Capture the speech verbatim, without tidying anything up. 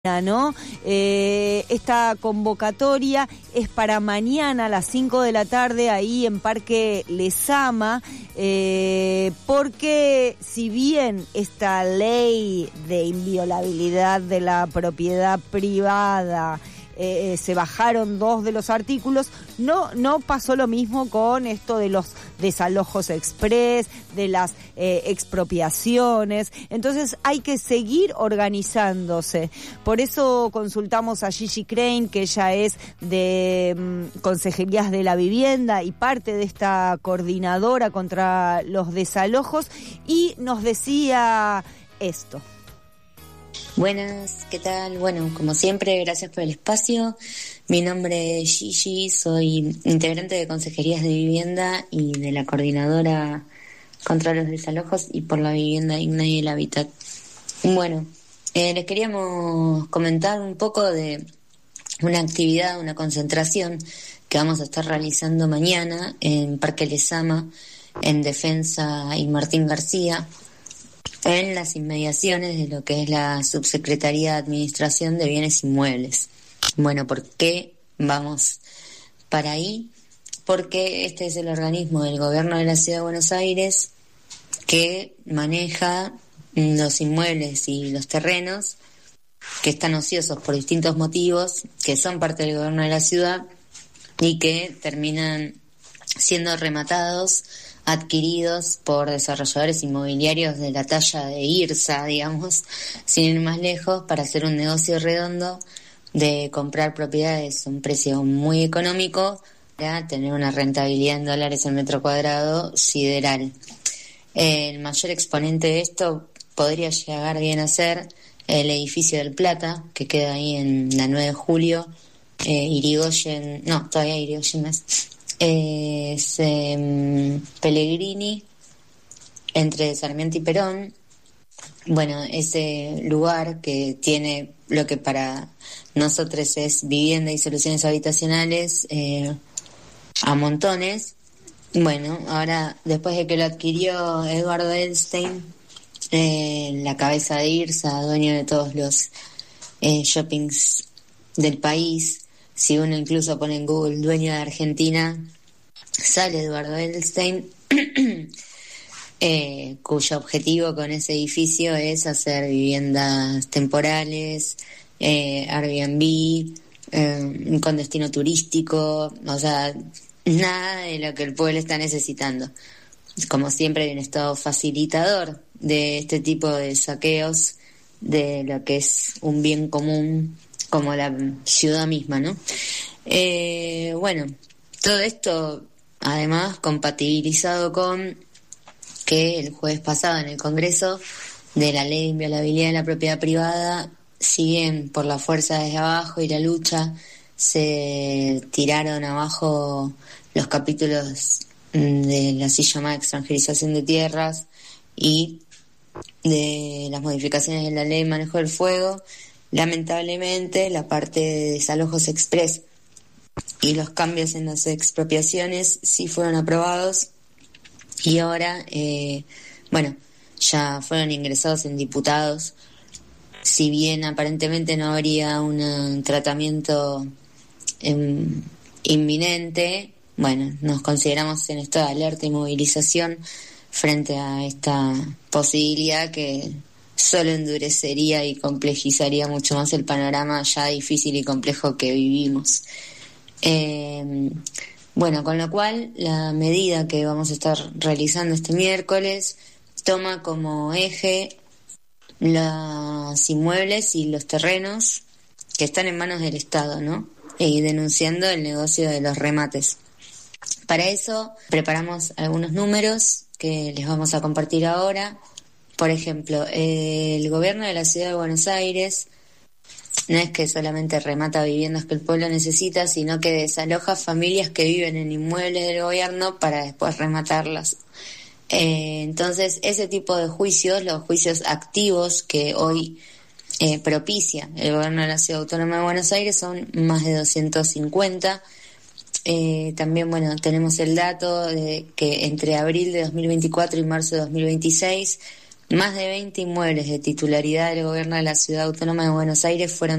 ¿no? Eh, esta convocatoria es para mañana a las cinco de la tarde ahí en Parque Lezama, eh, porque si bien esta ley de inviolabilidad de la propiedad privada Eh, se bajaron dos de los artículos, no no pasó lo mismo con esto de los desalojos express, de las eh, expropiaciones. Entonces hay que seguir organizándose. Por eso consultamos a Gigi Crane, que ella es de um, Consejerías de la Vivienda y parte de esta coordinadora contra los desalojos, y nos decía esto. Buenas, ¿qué tal? Bueno, como siempre, gracias por el espacio. Mi nombre es Gigi, soy integrante de Consejerías de Vivienda y de la Coordinadora contra los Desalojos y por la Vivienda Digna y el Hábitat. Bueno, eh, les queríamos comentar un poco de una actividad, una concentración que vamos a estar realizando mañana en Parque Lezama, en Defensa y Martín García, en las inmediaciones de lo que es la Subsecretaría de Administración de Bienes Inmuebles. Bueno, ¿por qué vamos para ahí? Porque este es el organismo del Gobierno de la Ciudad de Buenos Aires que maneja los inmuebles y los terrenos que están ociosos por distintos motivos, que son parte del Gobierno de la ciudad y que terminan siendo rematados, adquiridos por desarrolladores inmobiliarios de la talla de IRSA, digamos, sin ir más lejos, para hacer un negocio redondo de comprar propiedades a un precio muy económico para tener una rentabilidad en dólares al metro cuadrado sideral. El mayor exponente de esto podría llegar bien a ser el edificio del Plata, que queda ahí en la nueve de julio, eh, Irigoyen, no, todavía Irigoyen más, es eh, Pellegrini, entre Sarmiento y Perón. Bueno, ese lugar que tiene lo que para nosotros es vivienda y soluciones habitacionales eh, a montones. Bueno, ahora después de que lo adquirió Eduardo Elstein, eh, la cabeza de IRSA, dueño de todos los eh, shoppings del país. Si uno incluso pone en Google dueño de Argentina, sale Eduardo Elstein, eh, cuyo objetivo con ese edificio es hacer viviendas temporales, eh, Airbnb, eh, con destino turístico, o sea, nada de lo que el pueblo está necesitando. Como siempre hay un estado facilitador de este tipo de saqueos de lo que es un bien común como la ciudad misma, ¿no? Eh, bueno, todo esto además compatibilizado con que el jueves pasado en el Congreso de la Ley de Inviolabilidad de la Propiedad Privada, si bien por la fuerza desde abajo y la lucha se tiraron abajo los capítulos de la así llamada extranjerización de tierras y de las modificaciones de la Ley de Manejo del Fuego, lamentablemente la parte de desalojos express y los cambios en las expropiaciones sí fueron aprobados y ahora, eh, bueno, ya fueron ingresados en diputados. Si bien aparentemente no habría un tratamiento eh, inminente, bueno, nos consideramos en estado de alerta y movilización frente a esta posibilidad que solo endurecería y complejizaría mucho más el panorama ya difícil y complejo que vivimos. Eh, bueno, con lo cual la medida que vamos a estar realizando este miércoles toma como eje los inmuebles y los terrenos que están en manos del Estado, ¿no? Y denunciando el negocio de los remates. Para eso preparamos algunos números que les vamos a compartir ahora. Por ejemplo, el gobierno de la Ciudad de Buenos Aires no es que solamente remata viviendas que el pueblo necesita, sino que desaloja familias que viven en inmuebles del gobierno para después rematarlas. Eh, entonces, ese tipo de juicios, los juicios activos que hoy eh, propicia el gobierno de la Ciudad Autónoma de Buenos Aires, son más de doscientos cincuenta. Eh, también, bueno, tenemos el dato de que entre abril de dos mil veinticuatro y marzo de dos mil veintiséis Más de veinte inmuebles de titularidad del gobierno de la Ciudad Autónoma de Buenos Aires fueron